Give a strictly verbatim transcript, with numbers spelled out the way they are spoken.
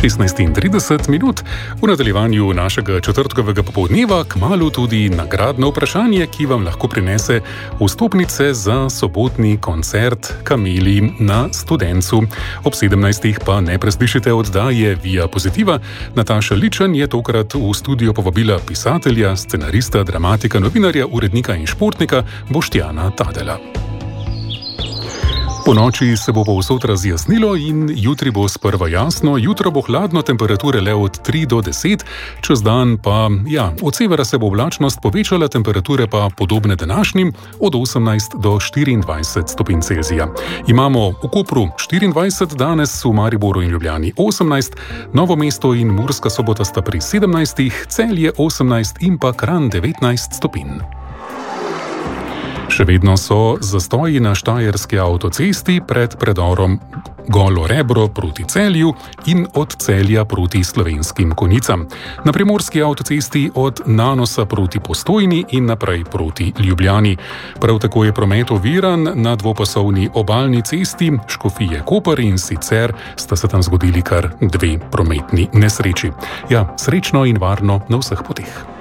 šestnajst in trideset minut. V nadaljevanju našega četrtkovega popoldneva kmalu tudi nagradno vprašanje, ki vam lahko prinese vstopnice za sobotni koncert Kameli na Studencu. Ob sedemnajstih pa ne preslišite oddaje Via Pozitiva. Nataša Ličen je tokrat v studio povabila pisatelja, scenarista, dramatika, novinarja, urednika in športnika Boštjana Tadela. Po noči se bo povsod razjasnilo in jutri bo sprva jasno, jutro bo hladno, temperature le od tri do deset, čez dan pa, ja, od severa se bo oblačnost povečala, temperature pa podobne današnjim, od osemnajst do štiriindvajset stopinj Celzija. Imamo v Kopru štiriindvajset, danes v Mariboru in Ljubljani osemnajst, Novo mesto in Murska Sobota sta pri sedemnajstih, Celje osemnajst in pa Kranj devetnajst stopinj. Še vedno so zastoji na štajerski avtocesti pred predorom Golo Rebro proti Celju in od Celja proti Slovenskim Konjicam. Na primorski avtocesti od Nanosa proti Postojni in naprej proti Ljubljani. Prav tako je promet oviran na dvopasovni obalni cesti Škofije Koper in sicer sta se tam zgodili kar dve prometni nesreči. Ja, srečno in varno na vseh poteh.